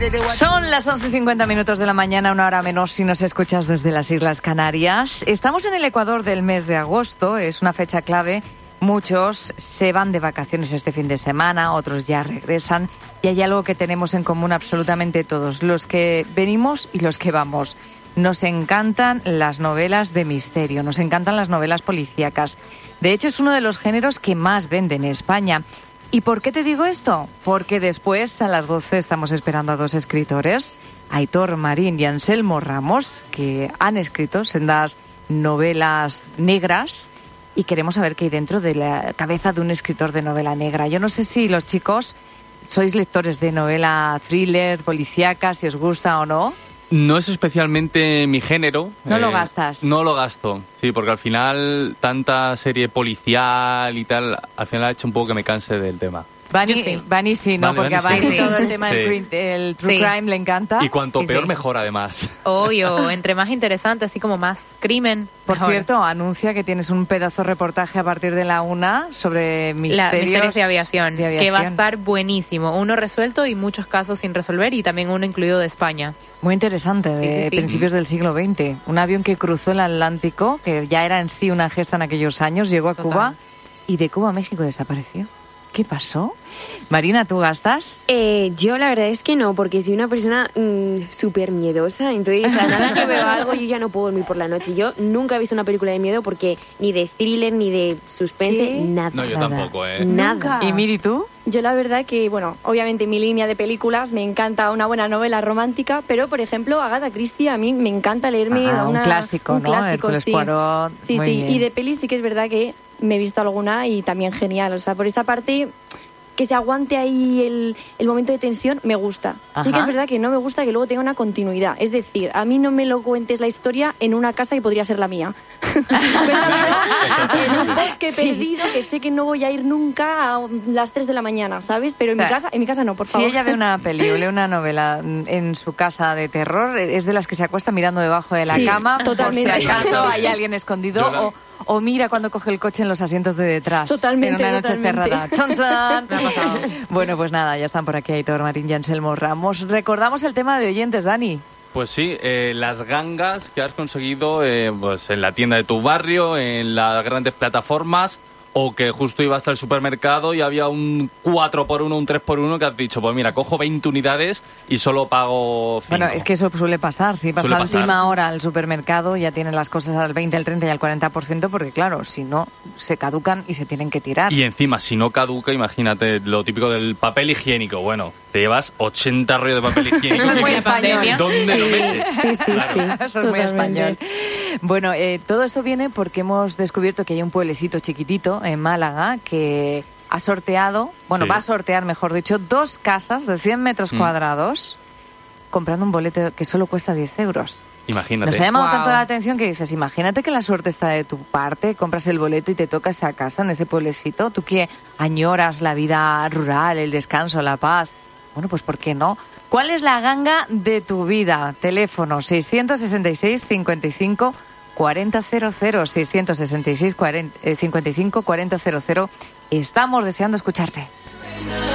Son las 11:50 de la mañana, una hora menos si nos escuchas desde las Islas Canarias. Estamos en el Ecuador del mes de agosto, es una fecha clave. Muchos se van de vacaciones este fin de semana, otros ya regresan. Y hay algo que tenemos en común absolutamente todos, los que venimos y los que vamos. Nos encantan las novelas de misterio, nos encantan las novelas policíacas. De hecho, es uno de los géneros que más venden en España. ¿Y por qué te digo esto? Porque después, a las 12, estamos esperando a dos escritores, Aitor Marín y Anselmo Ramos, que han escrito sendas novelas negras y queremos saber qué hay dentro de la cabeza de un escritor de novela negra. Yo no sé si los chicos sois lectores de novela thriller, policíaca, si os gusta o no. No es especialmente mi género. ¿No lo gastas? No lo gasto, sí, porque al final tanta serie policial y tal, al final ha hecho un poco que me canse del tema. Vani sí, ¿no? Porque a Vani todo el tema del true crime le encanta. Y cuanto peor, mejor, además. Obvio, entre más interesante, así como más crimen. Por mejor. cierto, anuncia que tienes un pedazo de reportaje a partir de la 1 sobre misterios de aviación, que va a estar buenísimo. Uno resuelto y muchos casos sin resolver, y también uno incluido de España. Muy interesante, de principios del siglo XX. Un avión que cruzó el Atlántico, que ya era en sí una gesta en aquellos años, llegó a Cuba y de Cuba a México desapareció. ¿Qué pasó? Marina, ¿tú gastas? Yo la verdad es que no, porque soy una persona súper miedosa, entonces a nada que veo algo yo ya no puedo dormir por la noche. Yo nunca he visto una película de miedo porque ni de thriller ni de suspense, nada. No, yo tampoco, Nada. ¿Y Miri, tú? Yo la verdad que, bueno, obviamente mi línea de películas me encanta una buena novela romántica, pero por ejemplo Agatha Christie a mí me encanta leerme un clásico, ¿no? Clásico, sí. Poirot, sí, muy bien. Y de pelis sí que es verdad que me he visto alguna y también genial, o sea, por esa parte que se aguante ahí el momento de tensión, me gusta. Ajá. Sí que es verdad que no me gusta que luego tenga una continuidad. Es decir, a mí no me lo cuentes la historia en una casa que podría ser la mía. En un bosque perdido que sé que no voy a ir nunca a las 3 de la mañana, ¿sabes? Pero en mi casa no, por favor. Si ella ve una peli o lee una novela en su casa de terror, es de las que se acuesta mirando debajo de la cama, totalmente. por si acaso hay alguien escondido, o mira cuando coge el coche en los asientos de detrás. Totalmente. En una noche cerrada. ¡Chon, chon! Me ha pasado. Bueno, pues nada, ya están por aquí Aitor Marín y Anselmo Ramos. Recordamos el tema de oyentes, Dani. Pues sí, las gangas que has conseguido pues en la tienda de tu barrio, en las grandes plataformas, o que justo ibas hasta el supermercado y había un 4x1, un 3x1 que has dicho, pues mira, cojo 20 unidades y solo pago 5. Bueno, es que eso suele pasar. Si vas a la última hora al supermercado ya tienen las cosas al 20, al 30 y al 40%, porque claro, si no, se caducan y se tienen que tirar. Y encima, si no caduca, imagínate lo típico del papel higiénico. Bueno, te llevas 80 rollos de papel higiénico. Eso es muy español. ¿Dónde lo metes? Sí, Claro. Eso es muy español. Bueno, todo esto viene porque hemos descubierto que hay un pueblecito chiquitito en Málaga que ha sorteado, va a sortear, mejor dicho, 2 casas de 100 metros cuadrados comprando un boleto que solo cuesta 10 euros. Imagínate. Nos ha llamado tanto la atención que dices, imagínate que la suerte está de tu parte, compras el boleto y te toca esa casa en ese pueblecito. Tú que añoras la vida rural, el descanso, la paz. Bueno, pues ¿por qué no? ¿Cuál es la ganga de tu vida? Teléfono 666 55 40 00, 666 55 40 00. Estamos deseando escucharte.